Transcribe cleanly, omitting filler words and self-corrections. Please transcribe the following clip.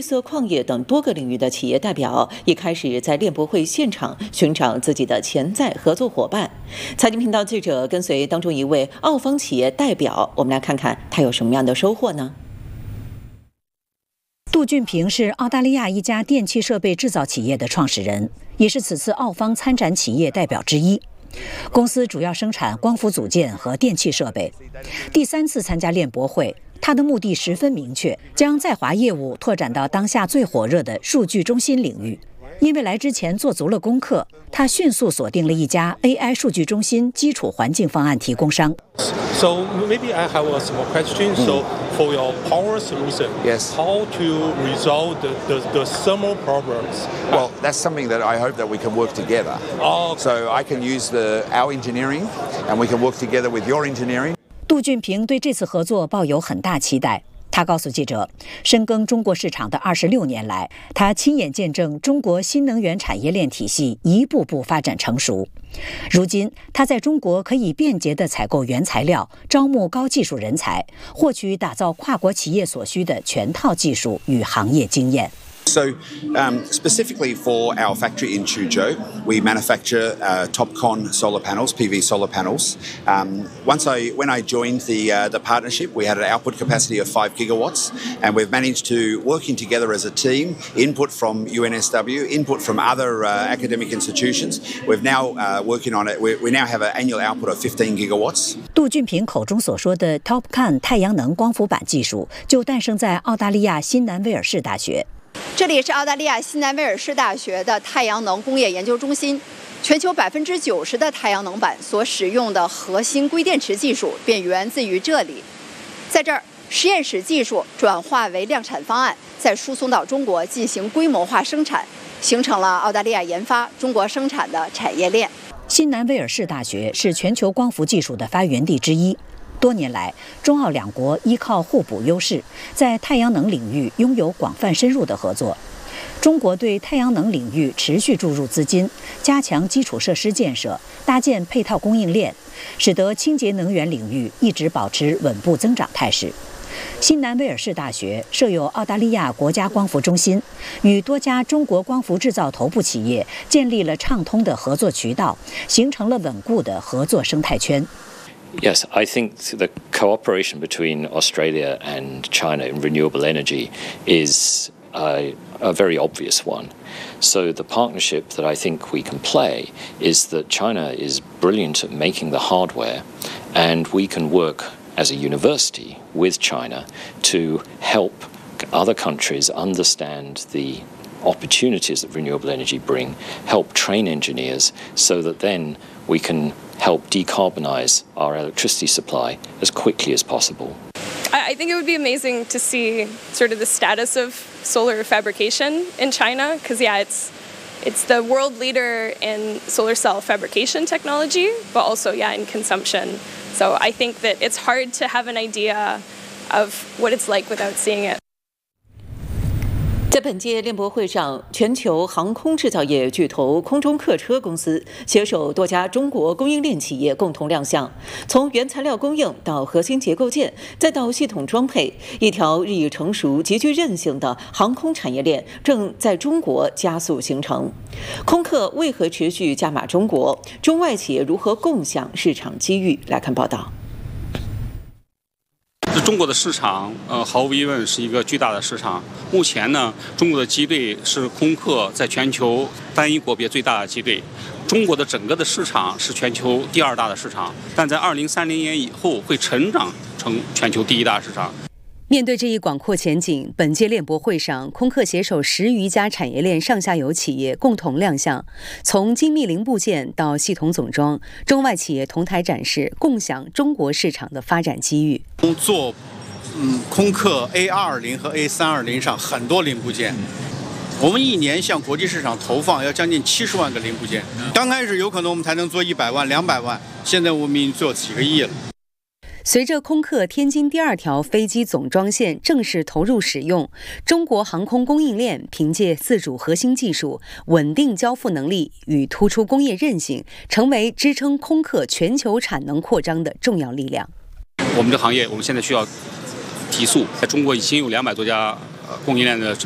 色矿业等多个领域的企业代表也开始在链博会现场寻找自己的潜在合作伙伴。财经频道记者跟随当中一位澳方企业代表，我们来看看他有什么样的收获呢？ 杜俊平是澳大利亚一家电气设备制造企业的创始人，也是此次澳方参展企业代表之一。公司主要生产光伏组件和电气设备。第3次参加链博会，他的目的十分明确，将在华业务拓展到当下最火热的数据中心领域。因为来之前做足了功课，他迅速锁定了一家 AI 数据中心基础环境方案提供商。 So maybe I have a small question. So for your power solution, yes, how to resolve the thermal problems? Well, that's something that I hope that we can work together. Oh, okay. So I can use our engineering, and we can work together with your engineering. 杜俊平对这次合作抱有很大期待。他告诉记者，深耕中国市场的26年来，他亲眼见证中国新能源产业链体系一步步发展成熟。如今，他在中国可以便捷地采购原材料，招募高技术人才，获取打造跨国企业所需的全套技术与行业经验。 So specifically for our factory in Suzhou, we manufacture TOPCon solar panels, PV solar panels. When I joined the partnership, we had an output capacity of 5 gigawatts, and we've managed to working together as a team, input from UNSW, input from other academic institutions. We've now working on it. We now have an annual output of 15 gigawatts. 杜俊平口中所说的 TOPCon 太阳能光伏板技术，就诞生在澳大利亚新南威尔士大学。 这里是澳大利亚新南威尔士大学的太阳能工业研究中心。全球90%的太阳能板所使用的核心硅电池技术便源自于这里。在这儿，实验室技术转化为量产方案，再输送到中国进行规模化生产，形成了澳大利亚研发、中国生产的产业链。 新南威尔士大学是全球光伏技术的发源地之一。多年来，中澳两国依靠互补优势，在太阳能领域拥有广泛深入的合作。中国对太阳能领域持续注入资金，加强基础设施建设，搭建配套供应链，使得清洁能源领域一直保持稳步增长态势。新南威尔士大学设有澳大利亚国家光伏中心，与多家中国光伏制造头部企业建立了畅通的合作渠道，形成了稳固的合作生态圈。 Yes, I think the cooperation between Australia and China in renewable energy is a very obvious one. So the partnership that I think we can play is that China is brilliant at making the hardware, and we can work as a university with China to help other countries understand the opportunities that renewable energy bring, help train engineers so that then we can help decarbonize our electricity supply as quickly as possible. I think it would be amazing to see sort of the status of solar fabrication in China, because it's the world leader in solar cell fabrication technology, but also in consumption. So I think that it's hard to have an idea of what it's like without seeing it. 在本届链博会上，全球航空制造业巨头空中客车公司携手多家中国供应链企业共同亮相。从原材料供应到核心结构件，再到系统装配，一条日益成熟、极具韧性的航空产业链正在中国加速形成。空客为何持续加码中国？中外企业如何共享市场机遇？来看报道。 中国的市场，毫无疑问是一个巨大的市场。目前呢，中国的机队是空客在全球单一国别最大的机队。中国的整个的市场是全球第2大的市场，但在2030年以后会成长成全球第1大市场。 面对这一广阔前景，本届链博会上，空客携手10余家产业链上下游企业共同亮相，从精密零部件到系统总装，中外企业同台展示，共享中国市场的发展机遇。 做空客 A220 和 A320 上很多零部件，我们一年向国际市场投放要将近70万个零部件。刚开始有可能我们才能做100万、200万，现在我们已经做几个亿了。 随着空客天津第2条飞机总装线正式投入使用，中国航空供应链凭借自主核心技术、稳定交付能力与突出工业韧性，成为支撑空客全球产能扩张的重要力量。 我们这行业，我们现在需要提速，在中国已经有200多家供应链的